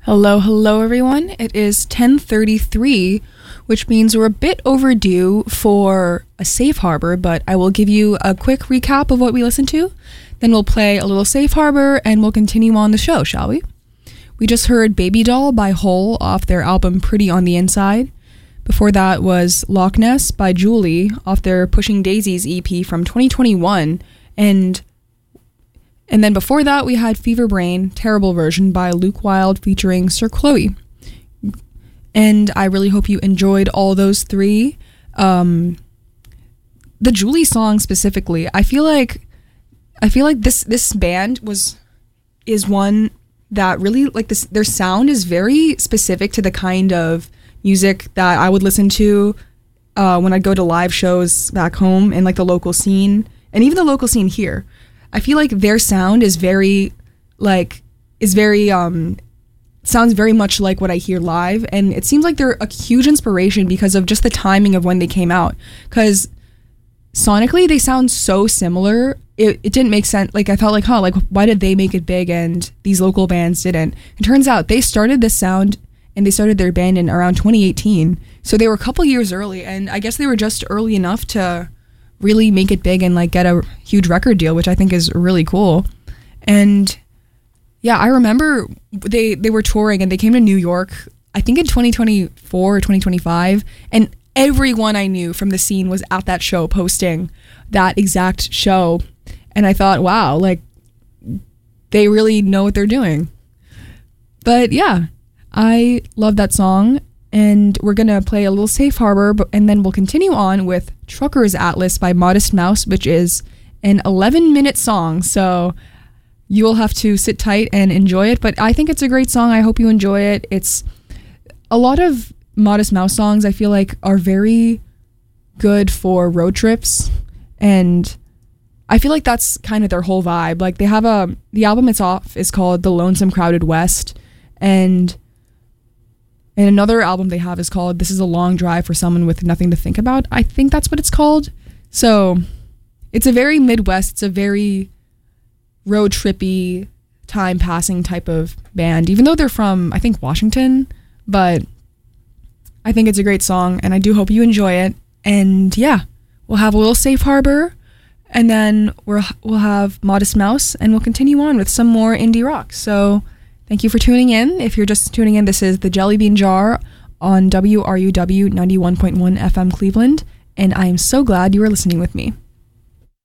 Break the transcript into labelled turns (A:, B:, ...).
A: Hello everyone. It is 10:33, which means we're a bit overdue for a safe harbor, but I will give you a quick recap of what we listened to. Then we'll play a little safe harbor and we'll continue on the show, shall we? We just heard Baby Doll by Hole off their album Pretty on the Inside. Before that was Loch Ness by Julie off their Pushing Daisies EP from 2021. And then before that, we had Fever Brain, Terrible Version by Luke Wilde featuring Sir Chloe. And I really hope you enjoyed all those three. The Julie song specifically, I feel like this band is one that really, like, this, their sound is very specific to the kind of music that I would listen to when I go to live shows back home in like the local scene and even the local scene here. I feel like their sound is sounds very much like what I hear live, and it seems like they're a huge inspiration because of just the timing of when they came out, because sonically they sound so similar. It didn't make sense. Like, I felt like, why did they make it big and these local bands didn't? It turns out they started this sound and they started their band in around 2018, so they were a couple years early, and I guess they were just early enough to really make it big and like get a huge record deal, which I think is really cool. And yeah, I remember they were touring and they came to New York, I think in 2024 or 2025, and everyone I knew from the scene was at that show posting that exact show. And I thought, wow, like, they really know what they're doing. But yeah, I love that song. And we're going to play a little safe harbor, and then we'll continue on with Trucker's Atlas by Modest Mouse, which is an 11-minute song. So you will have to sit tight and enjoy it. But I think it's a great song. I hope you enjoy it. It's a lot of Modest Mouse songs I feel like are very good for road trips. And I feel like that's kind of their whole vibe. Like, they have the album it's off is called The Lonesome Crowded West. And another album they have is called This Is a Long Drive for Someone with Nothing to Think About. I think that's what it's called. So it's a very Midwest, it's a very road trippy, time passing type of band, even though they're from, I think, Washington. But I think it's a great song, and I do hope you enjoy it. And yeah, we'll have a little safe harbor, and then we'll have Modest Mouse, and we'll continue on with some more indie rock. So thank you for tuning in. If you're just tuning in, this is the Jelly Bean Jar on WRUW 91.1 FM Cleveland, and I am so glad you are listening with me.